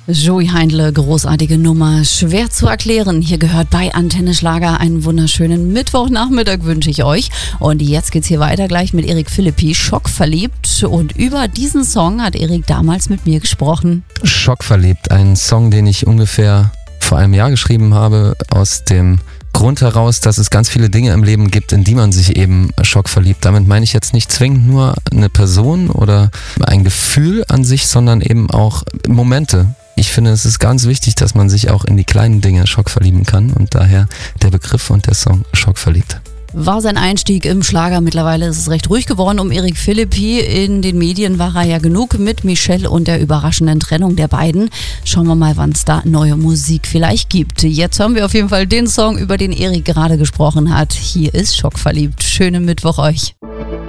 Joey Heindle, großartige Nummer, schwer zu erklären. Hier gehört bei Antenne Schlager einen wunderschönen Mittwochnachmittag wünsche ich euch. Und jetzt geht's hier weiter gleich mit Erik Philippi, Schockverliebt. Und über diesen Song hat Erik damals mit mir gesprochen. Schockverliebt, ein Song, den ich ungefähr vor einem Jahr geschrieben habe, aus dem Grund heraus, dass es ganz viele Dinge im Leben gibt, in die man sich eben schockverliebt. Damit meine ich jetzt nicht zwingend nur eine Person oder ein Gefühl an sich, sondern eben auch Momente. Ich finde, es ist ganz wichtig, dass man sich auch in die kleinen Dinge schockverlieben kann und daher der Begriff und der Song Schockverliebt. War sein Einstieg im Schlager. Mittlerweile ist es recht ruhig geworden um Erik Philippi. In den Medien war er ja genug mit Michelle und der überraschenden Trennung der beiden. Schauen wir mal, wann es da neue Musik vielleicht gibt. Jetzt hören wir auf jeden Fall den Song, über den Erik gerade gesprochen hat. Hier ist Schockverliebt. Schönen Mittwoch euch.